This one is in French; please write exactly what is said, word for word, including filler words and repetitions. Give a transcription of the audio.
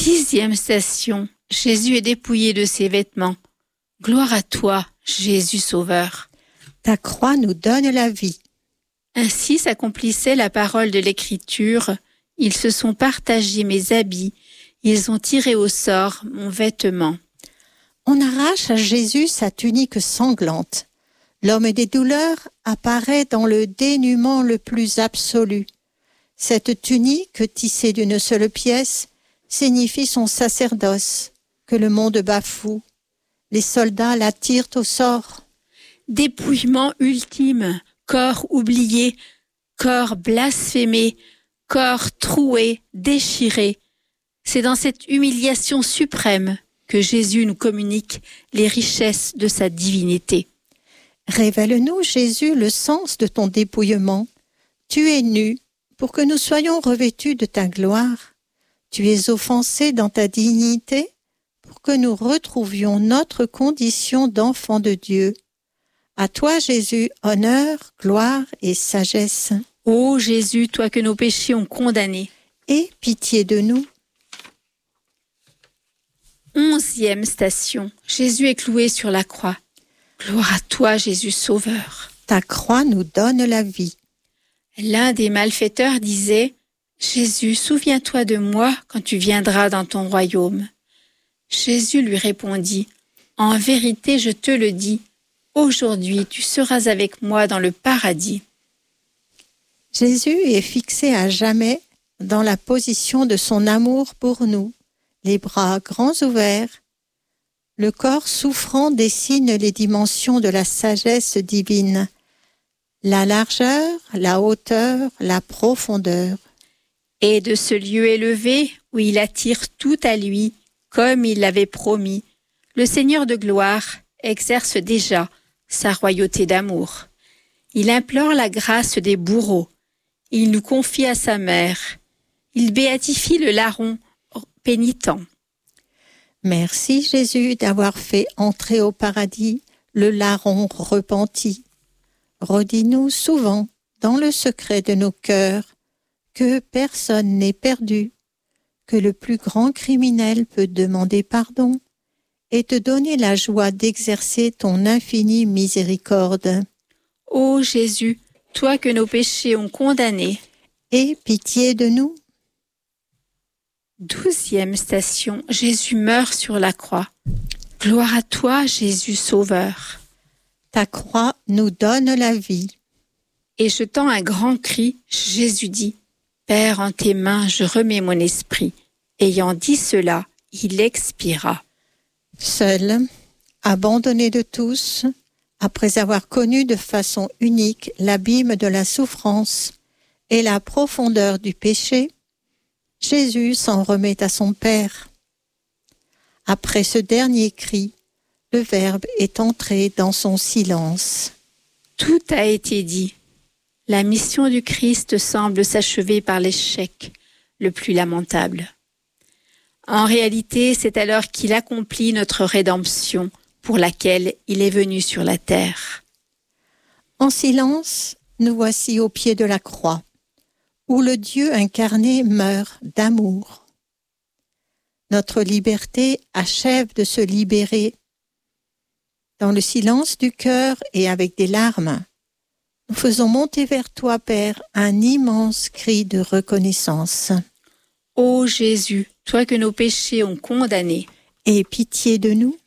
Dixième station. Jésus est dépouillé de ses vêtements. Gloire à toi, Jésus Sauveur. Ta croix nous donne la vie. Ainsi s'accomplissait la parole de l'Écriture. Ils se sont partagés mes habits. Ils ont tiré au sort mon vêtement. On arrache à Jésus sa tunique sanglante. L'homme des douleurs apparaît dans le dénuement le plus absolu. Cette tunique, tissée d'une seule pièce, signifie son sacerdoce, que le monde bafoue. Les soldats la tirent au sort. Dépouillement ultime, corps oublié, corps blasphémé, corps troué, déchiré. C'est dans cette humiliation suprême que Jésus nous communique les richesses de sa divinité. Révèle-nous, Jésus, le sens de ton dépouillement. Tu es nu pour que nous soyons revêtus de ta gloire. Tu es offensé dans ta dignité pour que nous retrouvions notre condition d'enfant de Dieu. À toi, Jésus, honneur, gloire et sagesse. Ô Jésus, toi que nos péchés ont condamné, aie pitié de nous. Onzième station. Jésus est cloué sur la croix. Gloire à toi, Jésus Sauveur. Ta croix nous donne la vie. L'un des malfaiteurs disait « Jésus, souviens-toi de moi quand tu viendras dans ton royaume. » Jésus lui répondit « En vérité, je te le dis, aujourd'hui tu seras avec moi dans le paradis. » Jésus est fixé à jamais dans la position de son amour pour nous, les bras grands ouverts. Le corps souffrant dessine les dimensions de la sagesse divine, la largeur, la hauteur, la profondeur. Et de ce lieu élevé où il attire tout à lui, comme il l'avait promis, le Seigneur de gloire exerce déjà sa royauté d'amour. Il implore la grâce des bourreaux. Il nous confie à sa mère. Il béatifie le larron pénitent. Merci Jésus d'avoir fait entrer au paradis le larron repenti. Redis-nous souvent, dans le secret de nos cœurs, que personne n'est perdu, que le plus grand criminel peut demander pardon et te donner la joie d'exercer ton infinie miséricorde. Ô Jésus, toi que nos péchés ont condamné, aie pitié de nous. Douzième station. Jésus meurt sur la croix. Gloire à toi, Jésus Sauveur. Ta croix nous donne la vie. Et jetant un grand cri, Jésus dit, « Père, en tes mains, je remets mon esprit. » Ayant dit cela, il expira. Seul, abandonné de tous, après avoir connu de façon unique l'abîme de la souffrance et la profondeur du péché, Jésus s'en remet à son Père. Après ce dernier cri, le Verbe est entré dans son silence. Tout a été dit. La mission du Christ semble s'achever par l'échec le plus lamentable. En réalité, c'est alors qu'il accomplit notre rédemption pour laquelle il est venu sur la terre. En silence, nous voici au pied de la croix, où le Dieu incarné meurt d'amour. Notre liberté achève de se libérer. Dans le silence du cœur et avec des larmes, nous faisons monter vers toi, Père, un immense cri de reconnaissance. Ô Jésus, toi que nos péchés ont condamné, aie pitié de nous.